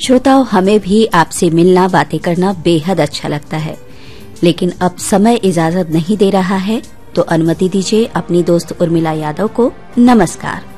श्रोताओं, हमें भी आपसे मिलना, बातें करना बेहद अच्छा लगता है, लेकिन अब समय इजाजत नहीं दे रहा है, तो अनुमति दीजिए अपनी दोस्त उर्मिला यादव को नमस्कार।